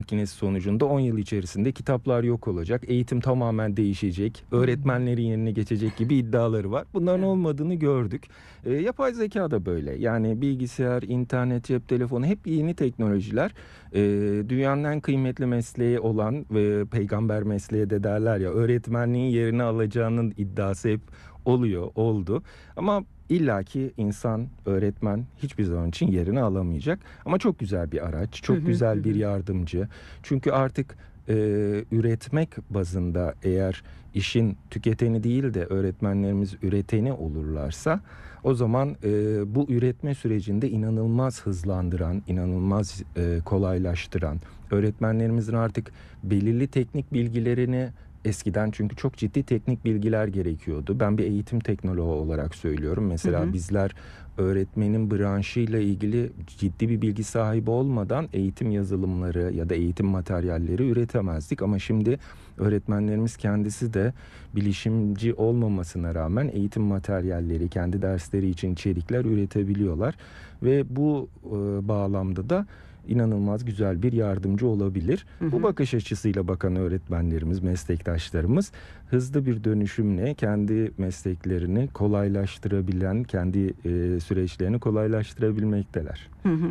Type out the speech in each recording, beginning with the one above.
makinesi sonucunda 10 yıl içerisinde kitaplar yok olacak, eğitim tamamen değişecek, öğretmenlerin yerine geçecek gibi iddiaları var. Bunların olmadığını gördük. Yapay zeka da böyle. Yani bilgisayar, internet, cep telefonu hep yeni teknolojiler. Dünyanın en kıymetli mesleği olan ve peygamber mesleği de derler ya, öğretmenliğin yerini alacağının iddiası hep oldu. Ama illaki insan, öğretmen hiçbir zaman için yerini alamayacak. Ama çok güzel bir araç, çok güzel bir yardımcı. Çünkü artık üretmek bazında eğer işin tüketeni değil de öğretmenlerimiz üreteni olurlarsa, o zaman bu üretme sürecinde inanılmaz hızlandıran, inanılmaz kolaylaştıran, öğretmenlerimizin artık belirli teknik bilgilerini, eskiden çünkü çok ciddi teknik bilgiler gerekiyordu. Ben bir eğitim teknoloğu olarak söylüyorum. Mesela bizler öğretmenin branşıyla ilgili ciddi bir bilgi sahibi olmadan eğitim yazılımları ya da eğitim materyalleri üretemezdik. Ama şimdi öğretmenlerimiz kendisi de bilişimci olmamasına rağmen eğitim materyalleri, kendi dersleri için içerikler üretebiliyorlar. Ve bu bağlamda da inanılmaz güzel bir yardımcı olabilir. Bu bakış açısıyla bakan öğretmenlerimiz, meslektaşlarımız hızlı bir dönüşümle kendi mesleklerini kolaylaştırabilen, kendi süreçlerini kolaylaştırabilmekteler.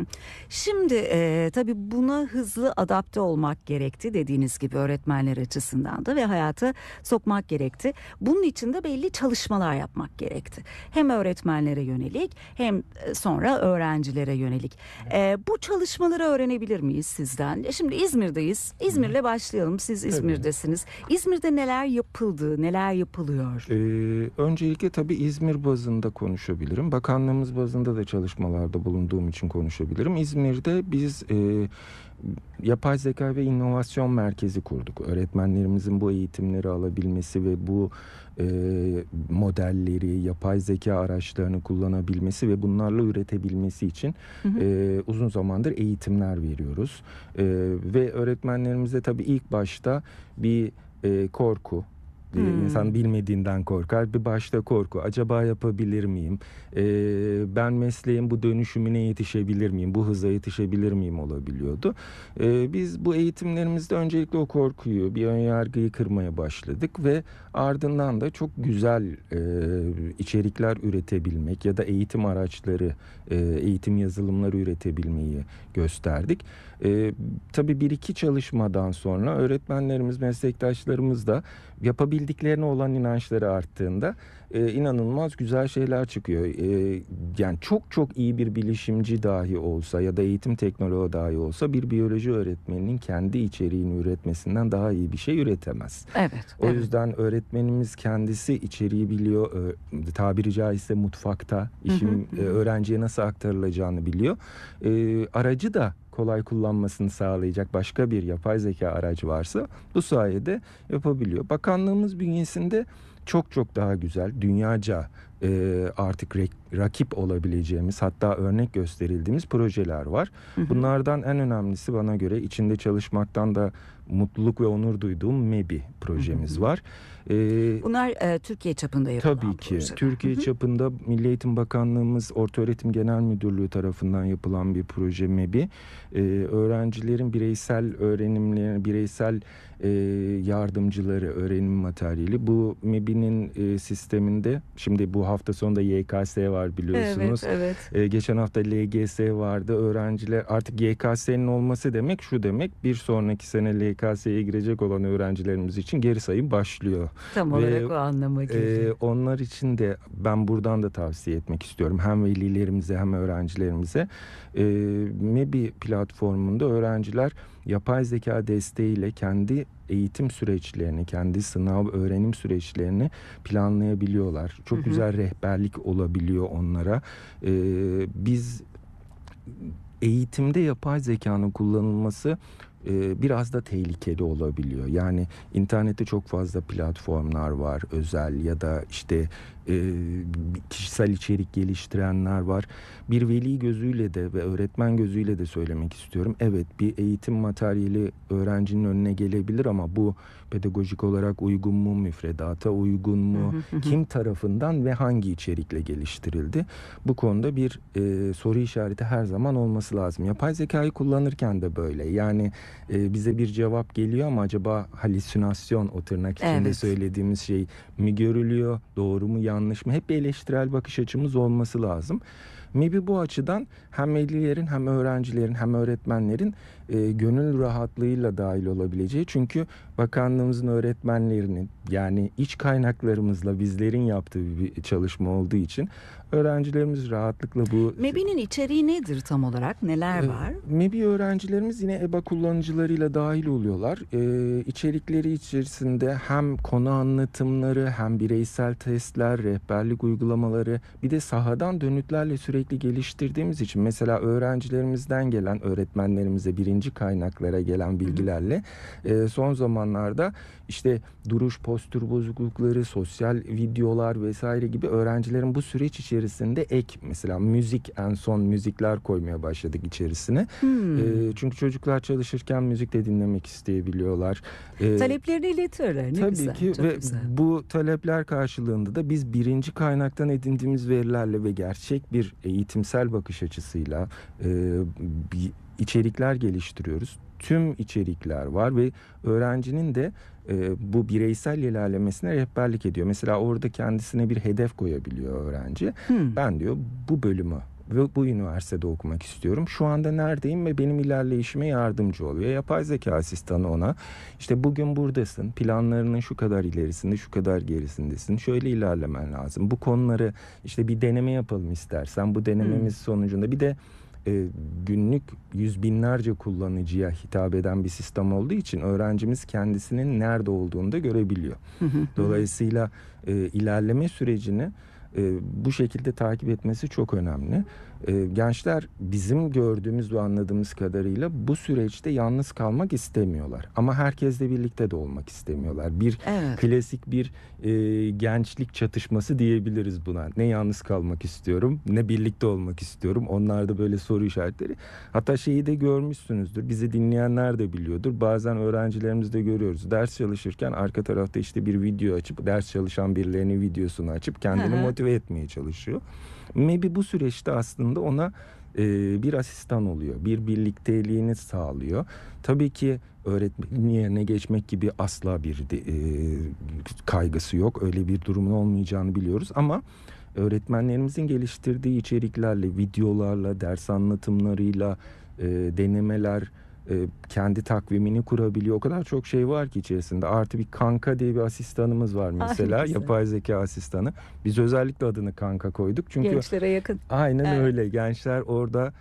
Şimdi tabii buna hızlı adapte olmak gerekti dediğiniz gibi öğretmenler açısından da ve hayata sokmak gerekti. Bunun için de belli çalışmalar yapmak gerekti. Hem öğretmenlere yönelik hem sonra öğrencilere yönelik. Bu çalışmaları öğrenebilir miyiz sizden? Şimdi İzmir'deyiz. İzmir'le başlayalım. Siz İzmir'desiniz. İzmir'de neler yapıldı, neler yapılıyor? Öncelikle tabii İzmir bazında konuşabilirim. Bakanlığımız bazında da çalışmalarda bulunduğum için konuşabilirim. İzmir'de biz yapay zeka ve inovasyon merkezi kurduk. Öğretmenlerimizin bu eğitimleri alabilmesi ve bu modelleri, yapay zeka araçlarını kullanabilmesi ve bunlarla üretebilmesi için uzun zamandır eğitimler veriyoruz. Ve öğretmenlerimize tabii ilk başta bir korku, İnsan bilmediğinden korkar. Bir başta korku. Acaba yapabilir miyim? Ben mesleğin bu dönüşümüne yetişebilir miyim? Bu hıza yetişebilir miyim olabiliyordu. Biz bu eğitimlerimizde öncelikle o korkuyu, bir önyargıyı kırmaya başladık ve ardından da çok güzel içerikler üretebilmek ya da eğitim araçları, eğitim yazılımları üretebilmeyi gösterdik. Tabii bir iki çalışmadan sonra öğretmenlerimiz, meslektaşlarımız da yapabildiklerine olan inançları arttığında inanılmaz güzel şeyler çıkıyor. Yani çok iyi bir bilişimci dahi olsa ya da eğitim teknoloğu dahi olsa bir biyoloji öğretmeninin kendi içeriğini üretmesinden daha iyi bir şey üretemez. O yüzden öğretmenimiz kendisi içeriği biliyor. Tabiri caizse mutfakta işin öğrenciye nasıl aktarılacağını biliyor. Aracı da kolay kullanmasını sağlayacak başka bir yapay zeka aracı varsa bu sayede yapabiliyor. Bakanlığımız bünyesinde çok daha güzel, dünyaca artık rakip olabileceğimiz, hatta örnek gösterildiğimiz projeler var. Bunlardan en önemlisi bana göre içinde çalışmaktan da mutluluk ve onur duyduğum MEBI projemiz var. Bunlar Türkiye çapında yapılan Tabii ki. projeler. Türkiye çapında Milli Eğitim Bakanlığımız Ortaöğretim Genel Müdürlüğü tarafından yapılan bir proje MEBI. Öğrencilerin bireysel öğrenimlerini, bireysel yardımcıları, öğrenim materyali. Bu MEBI'nin sisteminde, şimdi bu hafta sonunda YKS var biliyorsunuz. Geçen hafta LGS vardı. Öğrenciler artık YKS'nin olması demek şu demek: bir sonraki sene LKS'ye girecek olan öğrencilerimiz için geri sayım başlıyor. Tam olarak o anlama geliyor. Onlar için de ben buradan da tavsiye etmek istiyorum. Hem velilerimize hem öğrencilerimize. MEBI platformunda öğrenciler yapay zeka desteğiyle kendi eğitim süreçlerini, kendi sınav öğrenim süreçlerini planlayabiliyorlar. Çok güzel rehberlik olabiliyor onlara. Biz eğitimde yapay zekanın kullanılması biraz da tehlikeli olabiliyor. Yani internette çok fazla platformlar var, özel ya da işte kişisel içerik geliştirenler var. Bir veli gözüyle de ve öğretmen gözüyle de söylemek istiyorum. Evet, bir eğitim materyali öğrencinin önüne gelebilir ama bu pedagojik olarak uygun mu, müfredata uygun mu, kim tarafından ve hangi içerikle geliştirildi? Bu konuda bir soru işareti her zaman olması lazım. Yapay zekayı kullanırken de böyle. Yani bize bir cevap geliyor ama acaba halüsinasyon, o tırnak içinde Evet. söylediğimiz şey mi görülüyor, doğru mu yanlış mı? Hep bir eleştirel bakış açımız olması lazım. MEB'i bu açıdan hem velilerin hem öğrencilerin hem öğretmenlerin gönül rahatlığıyla dahil olabileceği. Çünkü bakanlığımızın öğretmenlerinin, yani iç kaynaklarımızla bizlerin yaptığı bir çalışma olduğu için öğrencilerimiz rahatlıkla bu... MEB'nin içeriği nedir tam olarak? Neler var? MEB'i öğrencilerimiz yine EBA kullanıcılarıyla dahil oluyorlar. İçerikleri içerisinde hem konu anlatımları, hem bireysel testler, rehberlik uygulamaları, bir de sahadan dönütlerle sürekli geliştirdiğimiz için mesela öğrencilerimizden gelen, öğretmenlerimize birinci kaynaklara gelen bilgilerle son zamanlarda işte duruş, postür bozuklukları, sosyal videolar vesaire gibi öğrencilerin bu süreç içerisinde ek, mesela müzik, en son müzikler koymaya başladık içerisine. Çünkü çocuklar çalışırken müzik de dinlemek isteyebiliyorlar. Taleplerini iletiyorlar. Ne tabii güzel, ki çok ve güzel. bu talepler karşılığında da biz birinci kaynaktan edindiğimiz verilerle ve gerçek bir eğitimsel bakış açısıyla içerikler geliştiriyoruz. Tüm içerikler var ve öğrencinin de bu bireysel ilerlemesine rehberlik ediyor. Mesela orada kendisine bir hedef koyabiliyor öğrenci. Ben diyor bu bölümü ve bu üniversitede okumak istiyorum. Şu anda neredeyim ve benim ilerleyişime yardımcı oluyor. Yapay zeka asistanı ona işte bugün buradasın, planlarının şu kadar ilerisinde, şu kadar gerisindesin. Şöyle ilerlemen lazım. Bu konuları işte bir deneme yapalım istersen. Bu denememiz sonucunda bir de günlük yüz binlerce kullanıcıya hitap eden bir sistem olduğu için öğrencimiz kendisinin nerede olduğunu da görebiliyor. Dolayısıyla ilerleme sürecini bu şekilde takip etmesi çok önemli. Gençler bizim gördüğümüz ve anladığımız kadarıyla bu süreçte yalnız kalmak istemiyorlar. Ama herkesle birlikte de olmak istemiyorlar. Bir klasik bir gençlik çatışması diyebiliriz buna. Ne yalnız kalmak istiyorum, ne birlikte olmak istiyorum. Onlarda böyle soru işaretleri. Hatta şeyi de görmüşsünüzdür. Bizi dinleyenler de biliyordur. Bazen öğrencilerimiz de görüyoruz. Ders çalışırken arka tarafta işte bir video açıp, ders çalışan birilerinin videosunu açıp kendini motive etmeye çalışıyor. MEB'i bu süreçte aslında ona bir asistan oluyor. Bir birlikteliğini sağlıyor. Tabii ki öğretmenin yerine geçmek gibi asla bir kaygısı yok. Öyle bir durumun olmayacağını biliyoruz ama öğretmenlerimizin geliştirdiği içeriklerle, videolarla, ders anlatımlarıyla, denemeler, kendi takvimini kurabiliyor. O kadar çok şey var ki içerisinde. Artı bir Kanka diye bir asistanımız var mesela. Yapay zeka asistanı. Biz özellikle adını Kanka koyduk. Çünkü gençlere yakın. Aynen öyle. Gençler orada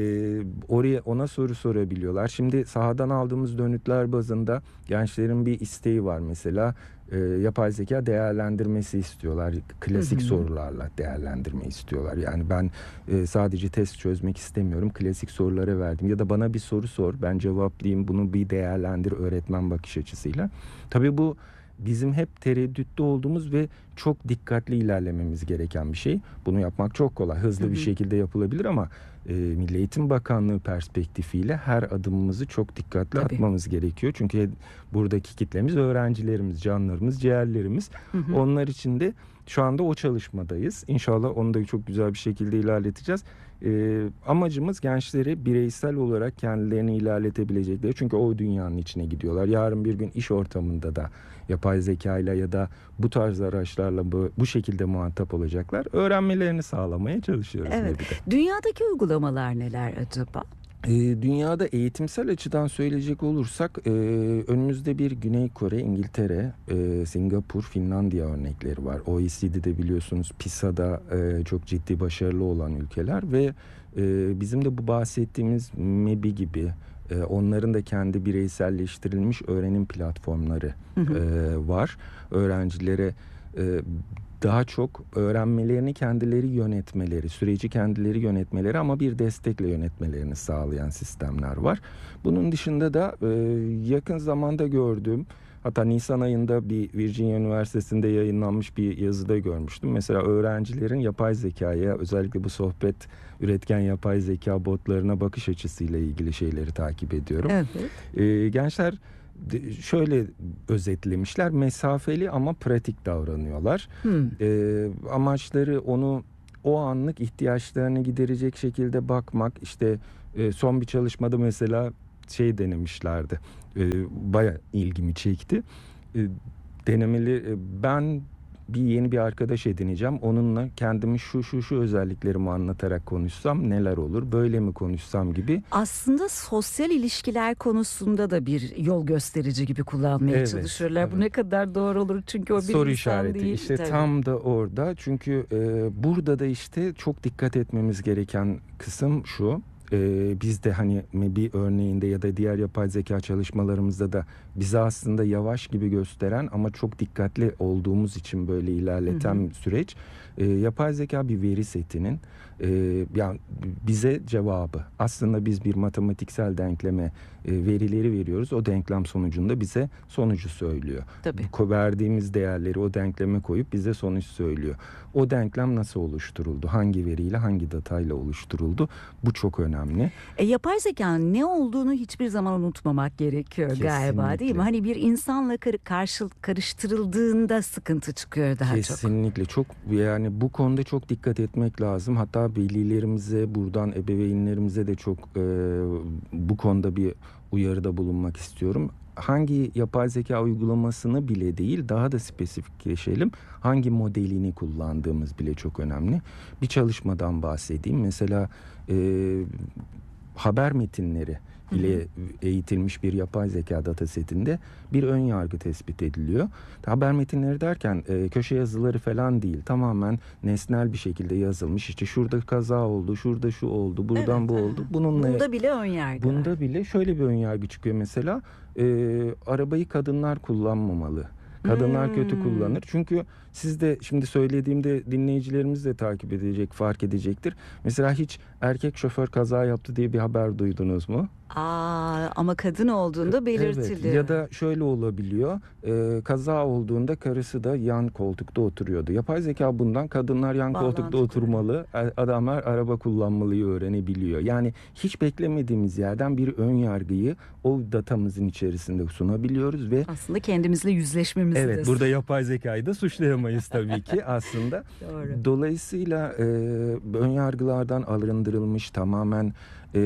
oraya ona soru sorabiliyorlar. Şimdi sahadan aldığımız dönütler bazında gençlerin bir isteği var mesela. Yapay zeka değerlendirmesi istiyorlar. Klasik sorularla değerlendirme istiyorlar. Yani ben sadece test çözmek istemiyorum. Klasik sorulara verdim. Ya da bana bir soru sor. Ben cevaplayayım. Bunu bir değerlendir öğretmen bakış açısıyla. Tabii bu bizim hep tereddütte olduğumuz ve çok dikkatli ilerlememiz gereken bir şey. Bunu yapmak çok kolay. Hızlı bir şekilde yapılabilir ama Milli Eğitim Bakanlığı perspektifiyle her adımımızı çok dikkatli atmamız gerekiyor. Çünkü buradaki kitlemiz öğrencilerimiz, canlarımız, ciğerlerimiz. Onlar için de şu anda o çalışmadayız. İnşallah onu da çok güzel bir şekilde ilerleteceğiz. Amacımız gençleri bireysel olarak kendilerini ilerletebilecekleri. Çünkü o dünyanın içine gidiyorlar. Yarın bir gün iş ortamında da yapay zekayla ya da bu tarz araçlarla bu şekilde muhatap olacaklar. Öğrenmelerini sağlamaya çalışıyoruz. Evet. Dünyadaki uygulamalar neler acaba? Dünyada eğitimsel açıdan söyleyecek olursak önümüzde bir Güney Kore, İngiltere, Singapur, Finlandiya örnekleri var. OECD'de biliyorsunuz PISA'da çok ciddi başarılı olan ülkeler ve bizim de bu bahsettiğimiz MEB'i gibi onların da kendi bireyselleştirilmiş öğrenim platformları var. Öğrencilere daha çok öğrenmelerini kendileri yönetmeleri, süreci kendileri yönetmeleri ama bir destekle yönetmelerini sağlayan sistemler var. Bunun dışında da yakın zamanda gördüğüm, hatta Nisan ayında bir Virginia Üniversitesi'nde yayınlanmış bir yazıda görmüştüm. Mesela öğrencilerin yapay zekaya, özellikle bu sohbet üretken yapay zeka botlarına bakış açısıyla ilgili şeyleri takip ediyorum. Gençler şöyle özetlemişler: mesafeli ama pratik davranıyorlar. Amaçları onu o anlık ihtiyaçlarını giderecek şekilde bakmak. İşte son bir çalışmada mesela şey denemişlerdi. Bayağı ilgimi çekti. Denemeli ben yeni bir arkadaş edineceğim. Onunla kendimi şu özelliklerimi anlatarak konuşsam neler olur? Böyle mi konuşsam gibi. Aslında sosyal ilişkiler konusunda da bir yol gösterici gibi kullanmaya çalışıyorlar. Evet. Bu ne kadar doğru olur? Çünkü o bir soru insan işareti. değil. İşte Tabii. tam da orada. Çünkü burada da işte çok dikkat etmemiz gereken kısım şu. Biz de hani bir örneğinde ya da diğer yapay zeka çalışmalarımızda da bizi aslında yavaş gibi gösteren ama çok dikkatli olduğumuz için böyle ilerleten süreç. Yapay zeka bir veri setinin yani bize cevabı. Aslında biz bir matematiksel denkleme verileri veriyoruz. O denklem sonucunda bize sonucu söylüyor. Tabii. Verdiğimiz değerleri o denkleme koyup bize sonuç söylüyor. O denklem nasıl oluşturuldu? Hangi veriyle, hangi datayla oluşturuldu? Bu çok önemli. Yapay zekanın ne olduğunu hiçbir zaman unutmamak gerekiyor galiba, değil mi? Hani bir insanla karıştırıldığında sıkıntı çıkıyor daha çok. Kesinlikle çok, yani bu konuda çok dikkat etmek lazım. Hatta velilerimize, buradan ebeveynlerimize de çok bu konuda bir uyarıda bulunmak istiyorum. Hangi yapay zeka uygulamasını bile değil, daha da spesifikleşelim. Hangi modelini kullandığımız bile çok önemli. Bir çalışmadan bahsedeyim. Mesela haber metinleri ile eğitilmiş bir yapay zeka datasetinde bir ön yargı tespit ediliyor. Haber metinleri derken köşe yazıları falan değil. Tamamen nesnel bir şekilde yazılmış. İşte şurada kaza oldu, şurada şu oldu, buradan bu oldu. Bunda bile ön yargı. Bunda bile şöyle bir ön yargı çıkıyor mesela. Arabayı kadınlar kullanmamalı. Kadınlar kötü kullanır. Çünkü siz de şimdi söylediğimde dinleyicilerimiz de takip edecek, fark edecektir. Mesela hiç erkek şoför kaza yaptı diye bir haber duydunuz mu? Ama kadın olduğunda belirtiliyor. Evet, ya da şöyle olabiliyor. Kaza olduğunda karısı da yan koltukta oturuyordu. Yapay zeka bundan kadınlar yan koltukta oturmalı, adamlar araba kullanmalıyı öğrenebiliyor. Yani hiç beklemediğimiz yerden bir ön yargıyı o datamızın içerisinde sunabiliyoruz ve aslında kendimizle yüzleşmemizi evet, burada yapay zekayı da suçlayamayız tabii ki aslında. Doğru. Dolayısıyla ön yargılardan arındırılmış tamamen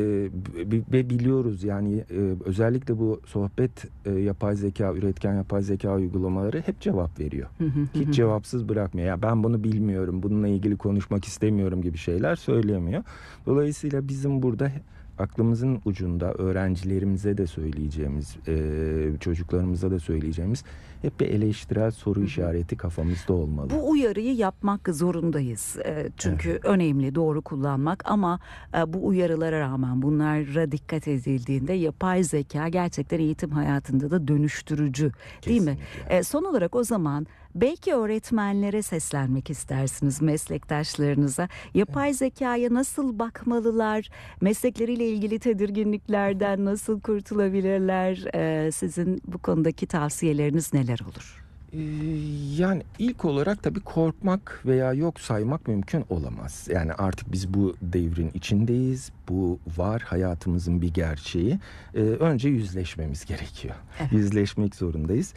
ve biliyoruz yani özellikle bu sohbet yapay zeka, üretken yapay zeka uygulamaları hep cevap veriyor. Hiç cevapsız bırakmıyor. Ya ben bunu bilmiyorum, bununla ilgili konuşmak istemiyorum gibi şeyler söylemiyor. Dolayısıyla bizim burada aklımızın ucunda öğrencilerimize de söyleyeceğimiz, çocuklarımıza da söyleyeceğimiz hep bir eleştirel soru işareti kafamızda olmalı. Bu uyarıyı yapmak zorundayız. Çünkü önemli doğru kullanmak ama bu uyarılara rağmen bunlara dikkat edildiğinde yapay zeka gerçekten eğitim hayatında da dönüştürücü, değil mi? Son olarak o zaman belki öğretmenlere seslenmek istersiniz, meslektaşlarınıza. Yapay zekaya nasıl bakmalılar? Meslekleriyle ilgili tedirginliklerden nasıl kurtulabilirler? Sizin bu konudaki tavsiyeleriniz neler olur? Yani ilk olarak tabii korkmak veya yok saymak mümkün olamaz. Yani artık biz bu devrin içindeyiz. Bu var, hayatımızın bir gerçeği. Önce yüzleşmemiz gerekiyor. Evet. Yüzleşmek zorundayız.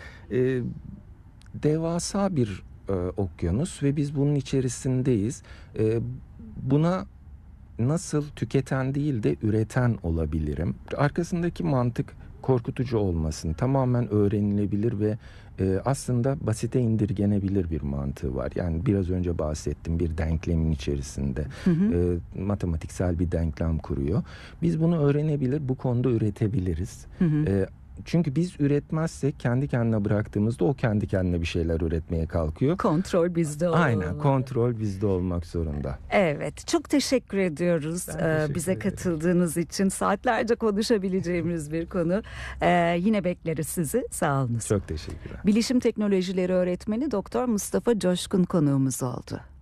Devasa bir okyanus ve biz bunun içerisindeyiz. Buna nasıl tüketen değil de üreten olabilirim? Arkasındaki mantık korkutucu olmasın. Tamamen öğrenilebilir ve aslında basite indirgenebilir bir mantığı var. Yani biraz önce bahsettim, bir denklemin içerisinde matematiksel bir denklem kuruyor. Biz bunu öğrenebilir, bu konuda üretebiliriz. Çünkü biz üretmezsek kendi kendine bıraktığımızda o kendi kendine bir şeyler üretmeye kalkıyor. Kontrol bizde olmalı. Aynen, kontrol bizde olmak zorunda. Evet, çok teşekkür ediyoruz bize katıldığınız için. Saatlerce konuşabileceğimiz bir konu. Yine bekleriz sizi. Sağ olun. Çok teşekkürler. Bilişim Teknolojileri Öğretmeni Doktor Mustafa Coşkun konuğumuz oldu.